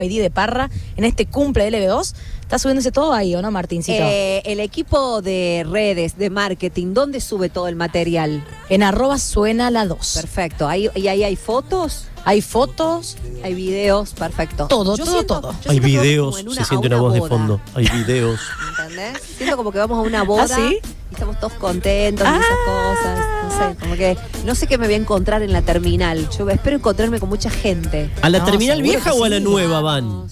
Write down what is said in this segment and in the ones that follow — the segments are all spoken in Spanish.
pedí de Parra en este cumple de LB2. ¿Está subiéndose todo ahí o no, Martincito? El equipo de redes, de marketing, ¿dónde sube todo el material? En @suena la2. Perfecto. ¿Y ahí hay fotos? Hay fotos, hay videos, perfecto. Todo. Hay videos, se siente una voz de fondo. Hay videos. ¿Entendés? Siento como que vamos a una boda. ¿Ah, sí? Y estamos todos contentos y esas cosas. No sé, como que no sé qué me voy a encontrar en la terminal. Yo espero encontrarme con mucha gente. ¿A la terminal vieja o a la sí, nueva van?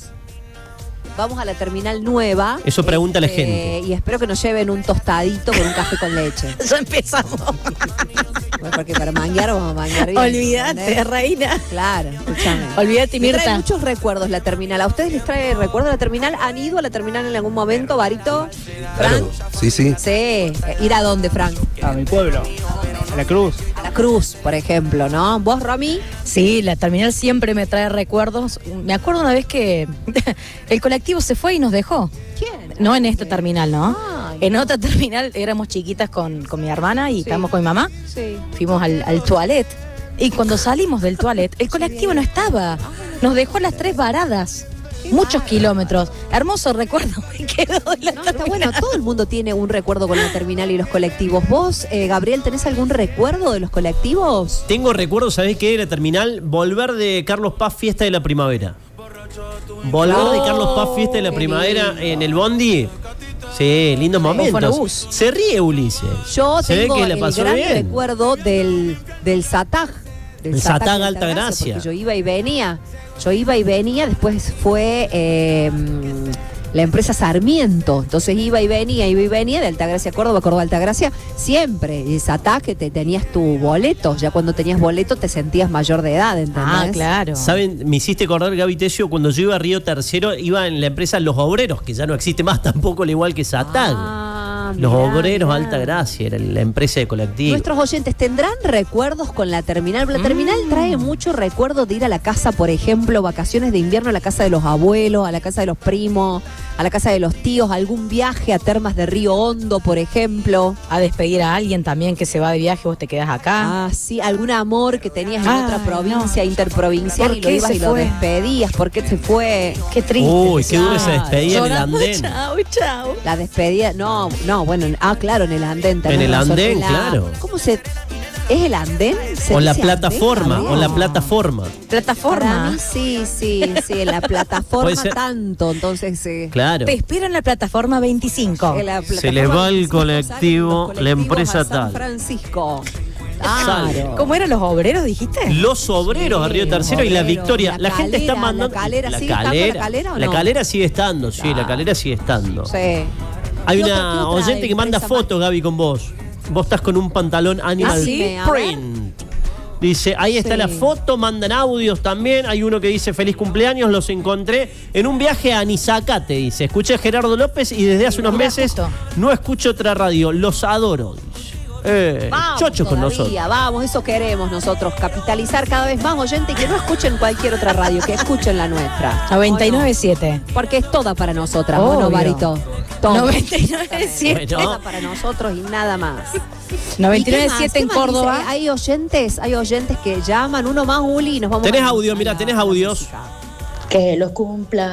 Vamos a la terminal nueva. Eso pregunta la gente. Y espero que nos lleven un tostadito con un café con leche. Ya empezamos. Bueno, porque para manguear vamos a manguear bien. Olvídate, ¿entendés? reina. Claro, escúchame. Olvídate, Me trae Mirta. muchos recuerdos la terminal. ¿A ustedes les trae recuerdos la terminal? ¿Han ido a la terminal en algún momento, Barito? ¿Frank? Sí, sí. Sí. ¿Ir a dónde, Frank? A mi pueblo, a la Cruz. A la Cruz, por ejemplo, ¿no? ¿Vos, Romy? Sí, la terminal siempre me trae recuerdos. Me acuerdo una vez que el colectivo se fue y nos dejó. ¿Quién? No en esta terminal, ¿no? Ay. En otra terminal éramos chiquitas con mi hermana y estábamos con mi mamá. Sí. Fuimos al toilet. Y cuando salimos del toilet, el colectivo no estaba. Nos dejó a las 3 varadas. Muchos kilómetros. Hermoso recuerdo me quedó de la No, está terminal. bueno, todo el mundo tiene un recuerdo con la terminal y los colectivos. ¿Vos, Gabriel, tenés algún recuerdo de los colectivos? Tengo recuerdos, ¿sabés qué? De la terminal, volver de Carlos Paz, fiesta de la primavera. Volver de Carlos Paz, fiesta de la qué primavera lindo. en el bondi. Sí, lindos momentos. Fonobús. Se ríe Ulises. Yo Se ve tengo que la el pasó gran bien. recuerdo del SATAG. El SATAG Altagracia. Porque yo iba y venía. Después fue la empresa Sarmiento. Entonces iba y venía de Altagracia a Córdoba, Córdoba a Altagracia, siempre. Y SATAG que te tenías tu boleto. Ya cuando tenías boleto te sentías mayor de edad, ¿entendés? Ah, claro. ¿Saben? Me hiciste acordar, Gaby Tesio, cuando yo iba a Río Tercero, iba en la empresa Los Obreros, que ya no existe más tampoco, al igual que SATAG. Los mirá, Obreros mirá. Altagracia, era la empresa de colectivo. Nuestros oyentes tendrán recuerdos con la terminal. La terminal trae mucho recuerdo de ir a la casa, por ejemplo, vacaciones de invierno a la casa de los abuelos, a la casa de los primos, a la casa de los tíos, algún viaje a Termas de Río Hondo, por ejemplo. A despedir a alguien también que se va de viaje, vos te quedás acá. Ah, sí, algún amor que tenías en Ay, otra provincia, no. interprovincial, ¿Por y lo qué ibas se y lo fue? despedías. ¿Por qué se fue? Qué triste. Uy, qué dura esa despedida en el Llorando, andén. Chau. La despedida, no, bueno, claro, en el andén también. En el razón. andén, claro. ¿Cómo se...? ¿Es el andén? ¿Se O la dice plataforma, andén, o la Gabriel? plataforma. Para Plataforma. mí sí, en la plataforma Puede ser. tanto, entonces Claro. Te espero en la plataforma 25. en la Se le va el 25 colectivo, salen los la empresa colectivos a San tal. Francisco. Sale. Claro. ¿Cómo eran los obreros, dijiste? Los Obreros a Río Sí, Tercero y la Obreros, Victoria. la La gente está Calera, mandando. ¿la Calera sigue estando, la Calera o La no? Calera sigue estando, sí, la Calera sigue estando. Sí. Hay ¿Qué una otra oyente que manda empresa más? fotos, Gaby, con vos. Vos estás con un pantalón Animal sí, a ver. Print. Dice, ahí está Sí. la foto, mandan audios también. Hay uno que dice, feliz cumpleaños, los encontré en un viaje a Nizacate, dice. Escuché a Gerardo López y desde hace unos Mirá, meses justo. no escucho otra radio. Los adoro, dice. Vamos Chocho con todavía, nosotros. vamos, eso queremos nosotros, capitalizar cada vez más oyentes y que no escuchen cualquier otra radio, que escuchen la nuestra. 99.7. Porque es toda para nosotras, Obvio. ¿no, Barito? Toda. 99.7. Bueno. Toda para nosotros y nada más. 99.7 en Córdoba. Dice, hay oyentes que llaman, uno más, Uli, y nos vamos Tenés a- audio, mira, tenés audios. Que los cumpla